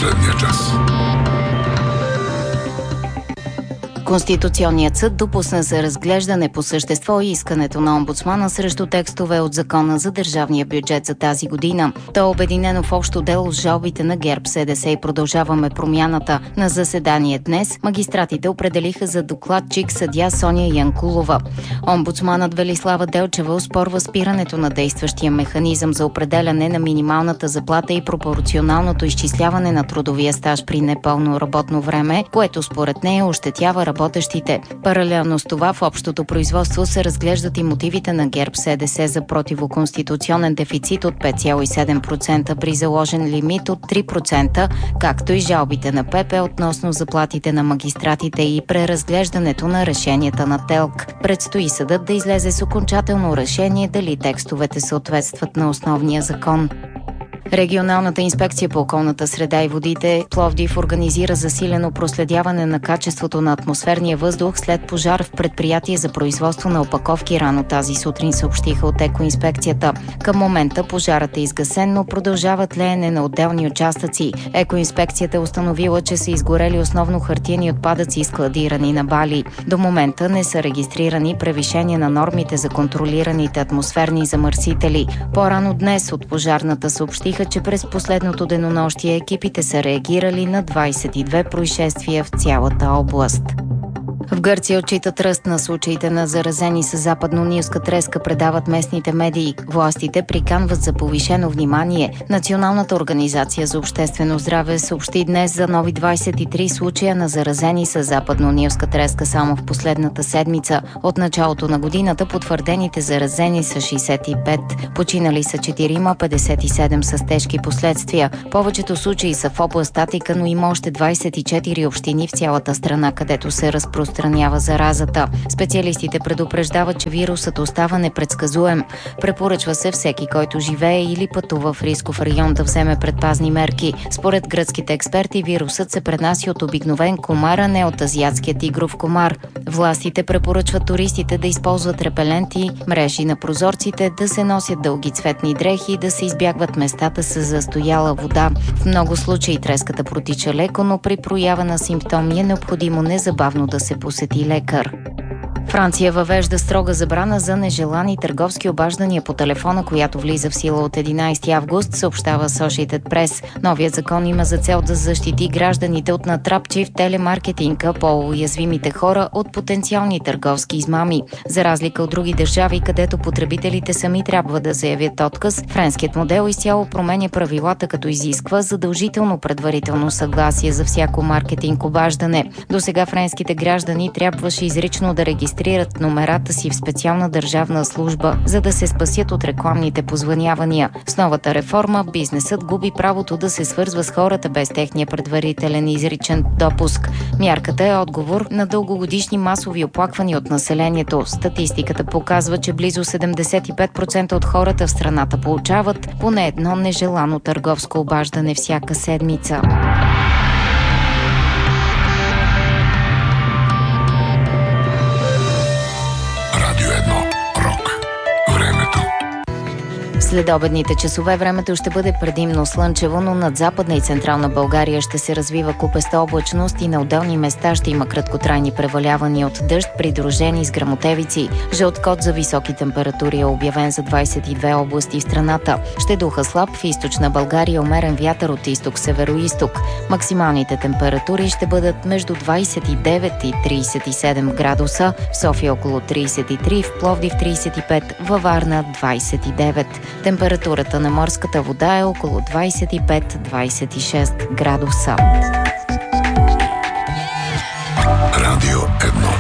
последния час. Конституционният съд допусна за разглеждане по същество искането на омбудсмана срещу текстове от Закона за държавния бюджет за тази година. То е обединено в общо дело с жалбите на ГЕРБ, СДС и Продължаваме промяната. На заседание днес магистратите определиха за докладчик съдия Соня Янкулова. Омбудсманът Велислава Делчева оспорва спирането на действащия механизъм за определяне на минималната заплата и пропорционалното изчисляване на трудовия стаж при непълно работно време, което според нея ощетява работещите. Паралелно с това в общото производство се разглеждат и мотивите на ГЕРБ СДС за противоконституционен дефицит от 5,7% при заложен лимит от 3%, както и жалбите на ПП относно заплатите на магистратите и преразглеждането на решенията на ТЕЛК. Предстои съдът да излезе с окончателно решение дали текстовете съответстват на основния закон. Регионалната инспекция по околната среда и водите Пловдив организира засилено проследяване на качеството на атмосферния въздух след пожар в предприятие за производство на опаковки рано тази сутрин, съобщиха от Екоинспекцията. Към момента пожарът е изгасен, но продължава тлеене на отделни участъци. Екоинспекцията е установила, че са изгорели основно хартиени отпадъци, складирани на бали. До момента не са регистрирани превишения на нормите за контролираните атмосферни замърсители. По-рано днес от пожарната съобщиха, че през последното денонощие екипите са реагирали на 22 происшествия в цялата област. В Гърция отчитат ръст на случаите на заразени с западно-нилска треска, предават местните медии. Властите приканват за повишено внимание. Националната организация за обществено здраве съобщи днес за нови 23 случая на заразени с западно-нилска треска само в последната седмица. От началото на годината потвърдените заразени са 65. Починали са 4, 57 с тежки последствия. Повечето случаи са в област Атика, но има още 24 общини в цялата страна, където се разпространява заразата. Специалистите предупреждават, че вирусът остава непредсказуем. Препоръчва се всеки, който живее или пътува в рисков район, да вземе предпазни мерки. Според гръцките експерти, вирусът се пренаси от обикновен комар, а не от азиатския тигров комар. Властите препоръчват туристите да използват репеленти, мрежи на прозорците, да се носят дълги цветни дрехи и да се избягват местата с застояла вода. В много случаи треската протича леко, но при проява на симптоми е необходимо незабавно да се посети лекар. Франция въвежда строга забрана за нежелани търговски обаждания по телефона, която влиза в сила от 11 август, съобщава Associated Press. Новият закон има за цел да защити гражданите от натрапчив телемаркетинг, по-уязвимите хора от потенциални търговски измами. За разлика от други държави, където потребителите сами трябва да заявят отказ, френският модел изцяло променя правилата, като изисква задължително предварително съгласие за всяко маркетинг обаждане. Досега френските граждани трябваше изрично да регистрират номерата си в специална държавна служба, за да се спасят от рекламните позвънявания. С новата реформа бизнесът губи правото да се свързва с хората без техния предварителен изричен допуск. Мярката е отговор на дългогодишни масови оплаквания от населението. Статистиката показва, че близо 75% от хората в страната получават поне едно нежелано търговско обаждане всяка седмица. Следобедните часове времето ще бъде предимно слънчево, но над Западна и Централна България ще се развива купеста облачност и на отделни места ще има краткотрайни превалявания от дъжд, придружени с гръмотевици. Жълт код за високи температури е обявен за 22 области в страната. Ще духа слаб в източна България, умерен вятър от изток-североизток. Максималните температури ще бъдат между 29 и 37 градуса, в София около 33, в Пловдив 35, във Варна 29. Температурата на морската вода е около 25-26 градуса. Радио 1.